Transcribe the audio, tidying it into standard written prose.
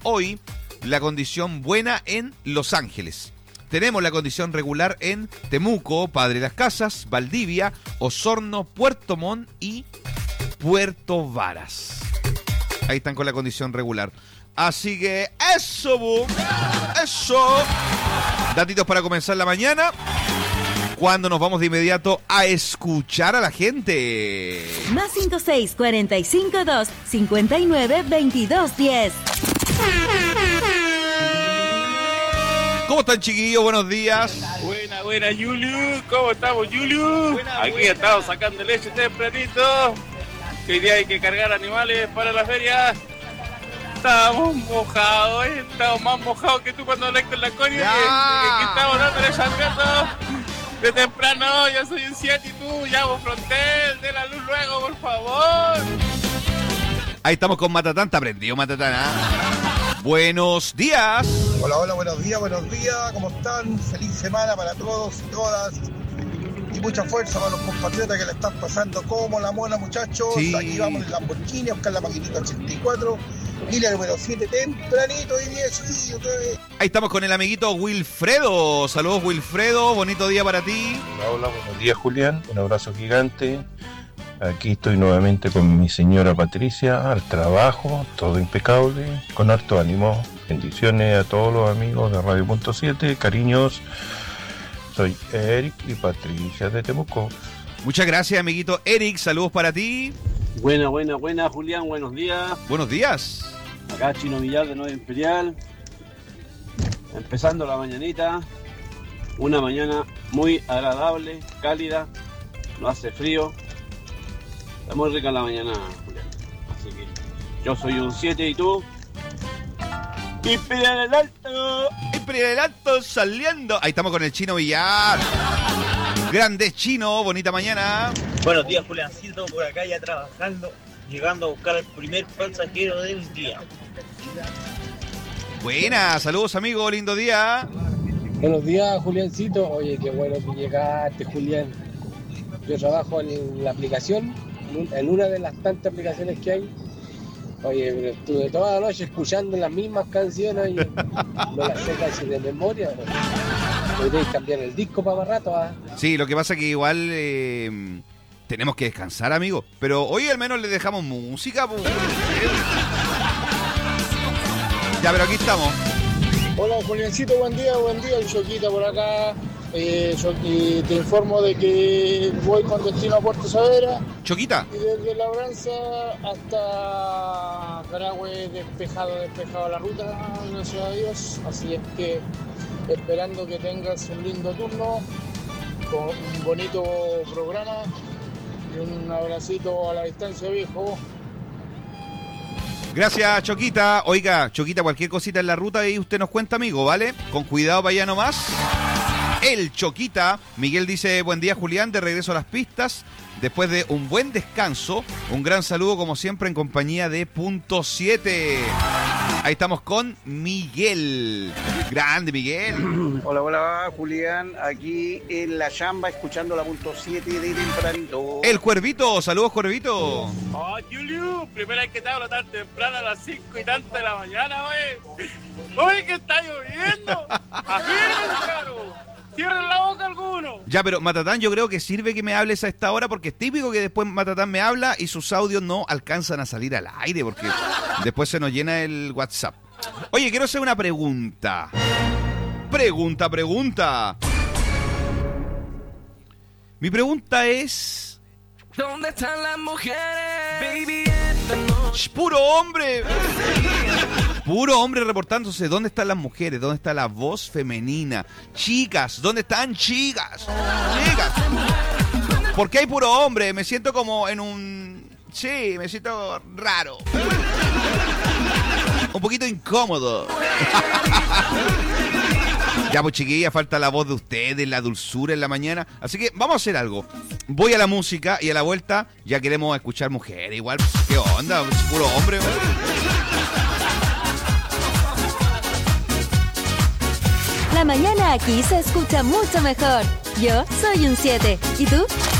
hoy la condición buena en Los Ángeles. Tenemos la condición regular en Temuco, Padre Las Casas, Valdivia, Osorno, Puerto Montt y Puerto Varas. Ahí están con la condición regular. Así que eso, boom. Eso. Datitos para comenzar la mañana. Cuando nos vamos de inmediato a escuchar a la gente. Más 56 45 2 59 22 10. ¿Cómo están, chiquillos? Buenos días. Buena, Julio. ¿Cómo estamos, Julio? Aquí estamos sacando leche tempranito. Que hoy día hay que cargar animales para la feria. Estamos mojados, estamos más mojados que tú cuando hablaste en la coña. Que estamos dándole al gato de temprano. Yo soy un 7 y tú, ya vos frontel, de la luz luego, por favor. Ahí estamos con Matatán, está prendido Matatán, ¿eh? Buenos días. Hola, buenos días, ¿cómo están? Feliz semana para todos y todas. Y mucha fuerza para los compatriotas que le están pasando como la mona, muchachos. Sí. Aquí vamos en Lamborghini a buscar la maquinita 84. Y la número 7 tempranito y 10 otra vez. Ahí estamos con el amiguito Wilfredo. Saludos, Wilfredo. Bonito día para ti. Hola, buenos días, Julián. Un abrazo gigante. Aquí estoy nuevamente con mi señora Patricia, al trabajo, todo impecable, con harto ánimo. Bendiciones a todos los amigos de Radio Punto 7, cariños. Soy Eric y Patricia de Temuco. Muchas gracias, amiguito Eric. Saludos para ti. Buena, Julián, buenos días. Buenos días. Acá Chino Villar de Nueva Imperial. Empezando la mañanita. Una mañana muy agradable, cálida. No hace frío. Está muy rica la mañana, Julián. Así que yo soy un 7 y tú. ¡Imperial el alto! Imperial el alto saliendo. Ahí estamos con el Chino Villar. Grande Chino, bonita mañana. Buenos días, Juliancito, por acá ya trabajando, llegando a buscar al primer pasajero del día. Buena, saludos amigo, lindo día. Buenos días, Juliancito. Oye, qué bueno que llegaste, Julián. Yo trabajo en la aplicación, en una de las tantas aplicaciones que hay. Oye, pero estuve toda la noche escuchando las mismas canciones y no las sé casi de memoria. Podréis cambiar el disco para más rato, ¿ah? Sí, lo que pasa es que igual tenemos que descansar, amigo. Pero hoy al menos le dejamos música. Pues. Ya, pero aquí estamos. Hola, Juliancito, buen día, el Choquita por acá. Te informo de que voy con destino a Puerto Saavedra. Choquita. Y desde Labranza hasta Carahue despejado la ruta, gracias a Dios. Así es que esperando que tengas un lindo turno, con un bonito programa y un abracito a la distancia, viejo. Gracias, Choquita. Oiga, Choquita, cualquier cosita en la ruta y usted nos cuenta, amigo, ¿vale? Con cuidado para allá nomás. El Choquita. Miguel dice, buen día, Julián, de regreso a las pistas. Después de un buen descanso, un gran saludo como siempre en compañía de Punto 7. Ahí estamos con Miguel. Grande, Miguel. Hola, Julián. Aquí en la chamba escuchando la Punto 7 de tempranito. El Cuervito. Saludos, Cuervito. Oh, Julio, primera vez que te hablo tan temprano a las 5 y tanto de la mañana, wey. Oye, que está lloviendo. Afírmense, caro. Cierren la boca alguno. Ya, pero Matatán, yo creo que sirve que me hables a esta hora porque es típico que después Matatán me habla y sus audios no alcanzan a salir al aire porque después se nos llena el WhatsApp. Oye, quiero hacer una pregunta. Pregunta. Mi pregunta es... ¿dónde están las mujeres? Baby, ¡puro hombre! Puro hombre reportándose. ¿Dónde están las mujeres? ¿Dónde está la voz femenina? Chicas, ¿dónde están chicas? Chicas. ¿Por qué hay puro hombre? Me siento como en un... sí, me siento raro. Un poquito incómodo. Ya, pues chiquilla, falta la voz de ustedes, la dulzura en la mañana. Así que vamos a hacer algo. Voy a la música y a la vuelta ya queremos escuchar mujeres. Igual, ¿qué onda? Puro hombre. La mañana aquí se escucha mucho mejor. Yo soy un 7. ¿Y tú?